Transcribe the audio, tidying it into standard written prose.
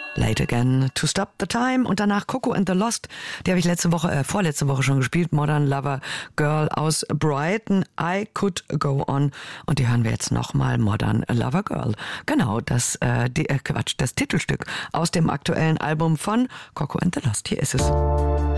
Late Again, To Stop the Time und danach Coco and the Lost, die habe ich vorletzte Woche schon gespielt, Modern Lover Girl aus Brighton, I Could Go On, und die hören wir jetzt nochmal, Modern Lover Girl. Genau, das Titelstück aus dem aktuellen Album von Coco and the Lost. Hier ist es.